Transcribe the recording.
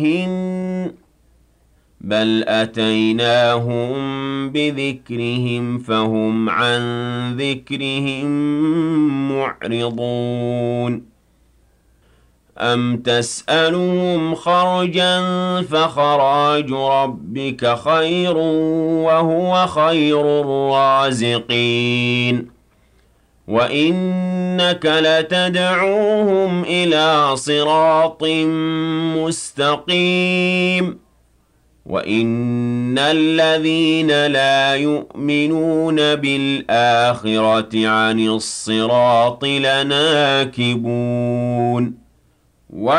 بل أتيناهم بذكرهم فهم عن ذكرهم معرضون أم تسألهم خرجا فخراج ربك خير وهو خير الرازقين وإنك لتدعوهم إلى صراط مستقيم وإن الذين لا يؤمنون بالآخرة عن الصراط لناكبون